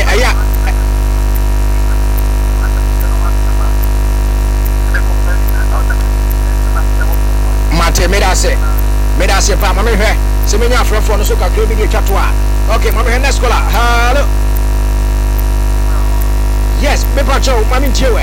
aya mate medase pa mama hwe se menya afrofo no so kakra bi de twato a okay mama hwe next caller hello yes me pa cho mama ntie